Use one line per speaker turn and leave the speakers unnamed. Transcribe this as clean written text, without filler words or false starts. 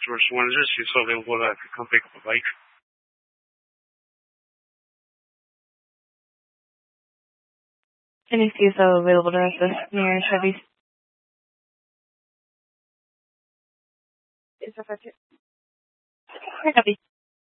George, when is your CISO available that I could come pick up a bike?
Any CISO available to assist near Chevy? Is that okay? Copy.